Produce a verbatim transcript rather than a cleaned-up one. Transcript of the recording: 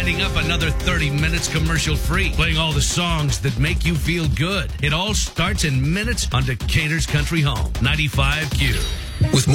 lighting up another thirty minutes commercial-free, playing all the songs that make you feel good. It all starts in minutes on Decatur's Country Home, ninety-five Q. With more